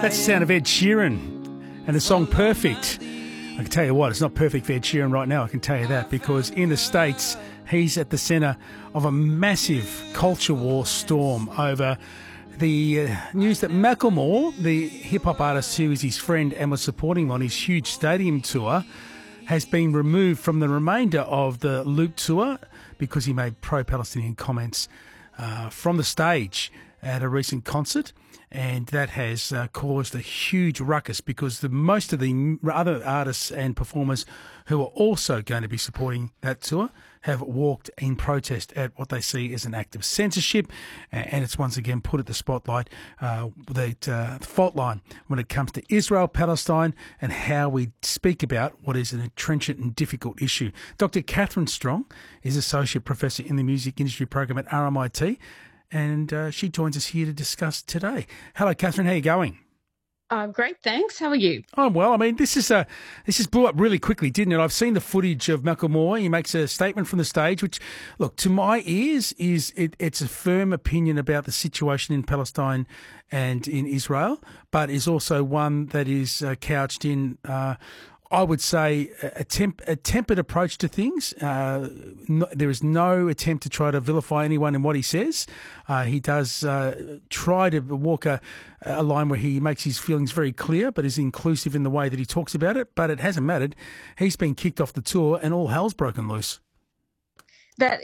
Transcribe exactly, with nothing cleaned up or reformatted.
That's the sound of Ed Sheeran and the song Perfect. I can tell you what, it's not perfect for Ed Sheeran right now, I can tell you that, because in the States, he's at the centre of a massive culture war storm over the uh, news that Macklemore, the hip-hop artist who is his friend and was supporting him on his huge stadium tour, has been removed from the remainder of the Loop tour because he made pro-Palestinian comments uh, from the stage at a recent concert. And that has uh, caused a huge ruckus because the, most of the other artists and performers who are also going to be supporting that tour have walked in protest at what they see as an act of censorship. And it's once again put at the spotlight uh, that uh, fault line when it comes to Israel, Palestine, and how we speak about what is an trenchant and difficult issue. Doctor Catherine Strong is Associate Professor in the Music Industry Program at R M I T. And uh, she joins us here to discuss today. Hello, Catherine. How are you going? Uh, great, thanks. How are you? Oh, well, I mean, this is uh, this just blew up really quickly, didn't it? I've seen the footage of Macklemore. He makes a statement from the stage, which, look, to my ears, is it, it's a firm opinion about the situation in Palestine and in Israel, but is also one that is uh, couched in Uh, I would say a, temp, a tempered approach to things. Uh, no, there is no attempt to try to vilify anyone in what he says. Uh, he does uh, try to walk a, a line where he makes his feelings very clear, but is inclusive in the way that he talks about it. But it hasn't mattered. He's been kicked off the tour and all hell's broken loose. That